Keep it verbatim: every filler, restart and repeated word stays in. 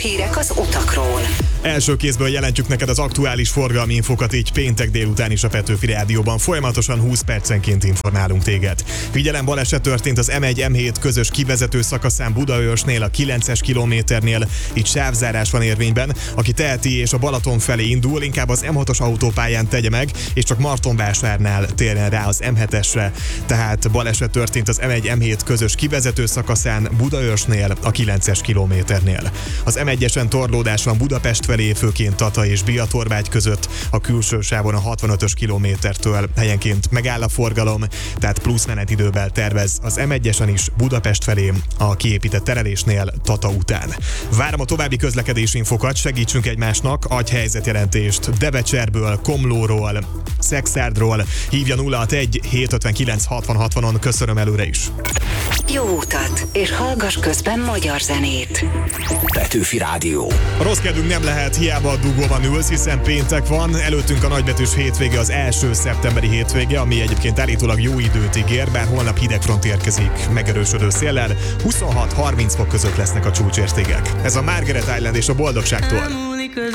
Hírek az utakról. Első kézből jelentjük neked az aktuális forgalmi infokat, így péntek délután is a Petőfi Rádióban. Folyamatosan húsz percenként informálunk téged. Figyelem, baleset történt az em egy em hét közös kivezető szakaszán Budaörsnél, a kilences kilométernél. Itt sávzárás van érvényben. Aki teheti és a Balaton felé indul, inkább az em hatos autópályán tegye meg, és csak Martonvásárnál térjen rá az em hetesre. Tehát baleset történt az em egy em hét közös kivezető szakaszán Budaörsnél, a kilences kilométernél. Az em egyesen torlódás van Budapest felé, főként Tata és Biatorvágy között, a külső sávon a hatvanötös kilométertől helyenként megáll a forgalom, tehát plusz menetidővel tervez az em egyesen is Budapest felé, a kiépített terelésnél Tata után. Várom a további közlekedési infokat, segítsünk egymásnak, adj helyzetjelentést Debecserből, Komlóról, Szexárdról, hívja nulla hatvanegy hétszázötvenkilenc hatvan hatvanon, köszönöm előre is. Jó utat, és hallgass közben magyar zenét. Petőfi Rádió. Rossz kedvünk nem lehet, hiába a dugóban ülsz, hiszen péntek van, előttünk a nagybetűs hétvége, az első szeptemberi hétvége, ami egyébként állítólag jó időt ígér, bár holnap hidegfront érkezik megerősödő széllel, huszonhat-harminc fok között lesznek a csúcsértékek. Ez a Margaret Island és a Boldogságtól.